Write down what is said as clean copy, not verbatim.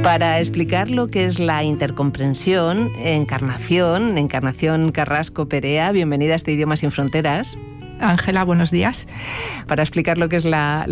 Para explicar lo que es la intercomprensión, Encarnación Carrasco Perea, bienvenida a este Idioma sin Fronteras. Ángela, buenos días. Para explicar lo que es la